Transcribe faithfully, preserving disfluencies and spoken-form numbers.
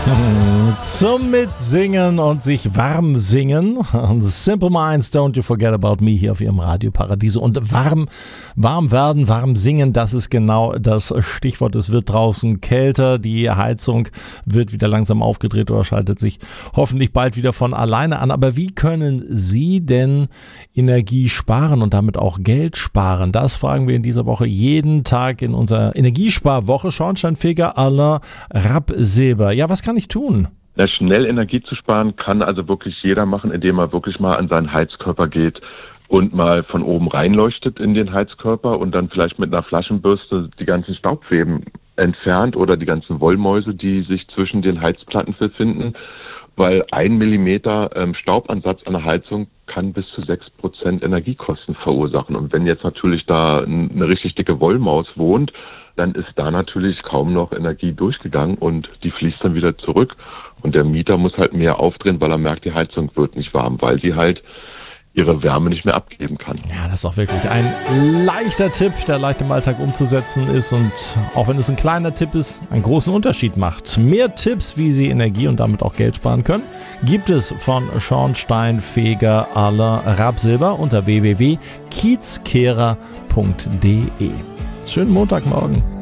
Zum Mitsingen und sich warm singen. Simple Minds, Don't You Forget About Me hier auf ihrem Radio Paradiso. Und warm, warm werden, warm singen, das ist genau das Stichwort. Es wird draußen kälter, die Heizung wird wieder langsam aufgedreht oder schaltet sich hoffentlich bald wieder von alleine an. Aber wie können Sie denn Energie sparen und damit auch Geld sparen? Das fragen wir in dieser Woche jeden Tag in unserer Energiesparwoche. Schornsteinfeger Alain Rapsilber. Ja, was kann ich tun? Ja, schnell Energie zu sparen kann also wirklich jeder machen, indem er wirklich mal an seinen Heizkörper geht und mal von oben reinleuchtet in den Heizkörper und dann vielleicht mit einer Flaschenbürste die ganzen Staubfäden entfernt oder die ganzen Wollmäuse, die sich zwischen den Heizplatten befinden, weil ein Millimeter ähm, Staubansatz an der Heizung kann bis zu sechs Prozent Energiekosten verursachen. Und wenn jetzt natürlich da eine richtig dicke Wollmaus wohnt, dann ist da natürlich kaum noch Energie durchgegangen und die fließt dann wieder zurück. Und der Mieter muss halt mehr aufdrehen, weil er merkt, die Heizung wird nicht warm, weil sie halt ihre Wärme nicht mehr abgeben kann. Ja, das ist doch wirklich ein leichter Tipp, der leicht im Alltag umzusetzen ist und auch wenn es ein kleiner Tipp ist, einen großen Unterschied macht. Mehr Tipps, wie Sie Energie und damit auch Geld sparen können, gibt es von Schornsteinfeger Alain Rapsilber unter w w w punkt kiezkehrer punkt d e. Schönen Montagmorgen.